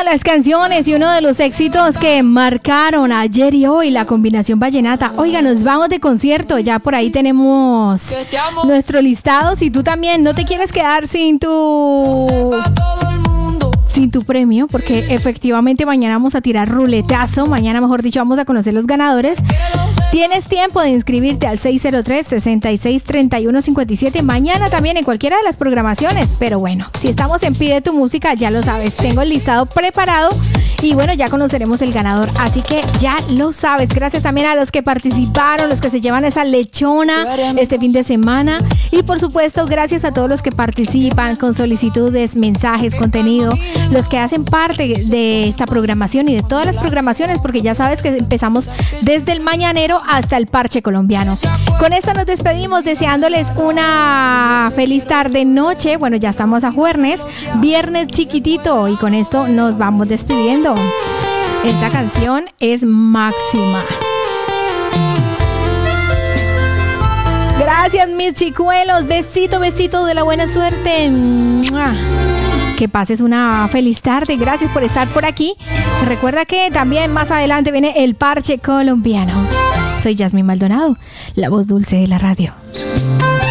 las canciones y uno de los éxitos que marcaron ayer y hoy la combinación vallenata. Oiga, nos vamos de concierto, ya por ahí tenemos nuestro listado. Si tú también no te quieres quedar sin tu premio, porque efectivamente mañana vamos a tirar ruletazo, mañana mejor dicho vamos a conocer los ganadores. Tienes tiempo de inscribirte al 603-6631-57 mañana también en cualquiera de las programaciones, pero bueno, si estamos en Pide Tu Música, ya lo sabes, tengo el listado preparado y bueno, ya conoceremos el ganador, así que ya lo sabes. Gracias también a los que participaron, los que se llevan esa lechona este fin de semana y por supuesto gracias a todos los que participan con solicitudes, mensajes, contenido, los que hacen parte de esta programación y de todas las programaciones, porque ya sabes que empezamos desde el mañanero hasta el parche colombiano. Con esto nos despedimos deseándoles una feliz tarde, noche. Bueno, ya estamos a viernes chiquitito y con esto nos vamos despidiendo. Esta canción es máxima. Gracias, mis chicuelos. Besito, besito de la buena suerte. Que pases una feliz tarde. Gracias por estar por aquí. Recuerda que también más adelante viene el parche colombiano. Soy Yasmín Maldonado, la voz dulce de la radio.